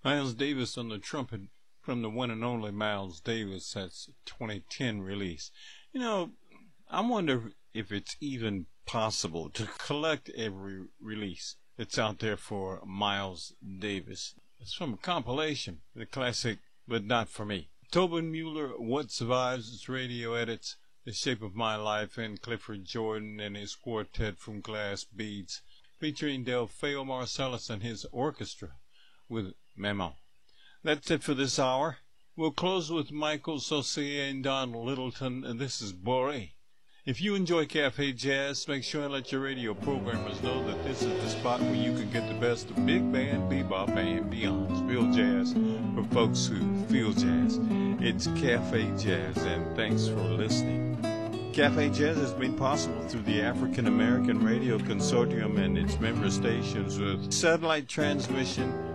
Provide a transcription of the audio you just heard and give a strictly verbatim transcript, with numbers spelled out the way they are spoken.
Miles Davis on the trumpet from the one and only Miles Davis. That's a twenty ten release. You know, I wonder if it's even possible to collect every release that's out there for Miles Davis. It's from a compilation, the classic But Not For Me. Tobin Mueller, What Survives Its Radio Edits, The Shape of My Life, and Clifford Jordan and his quartet from Glass Beads, featuring Delfeo Marcellus and his orchestra with Memo. That's it for this hour. We'll close with Michael Saucier and Don Littleton, and this is Boré. If you enjoy Cafe Jazz, make sure and let your radio programmers know that this is the spot where you can get the best of big band, bebop, and beyond. Feel jazz for folks who feel jazz. It's Cafe Jazz, and thanks for listening. Cafe Jazz has been possible through the African American Radio Consortium and its member stations with satellite transmission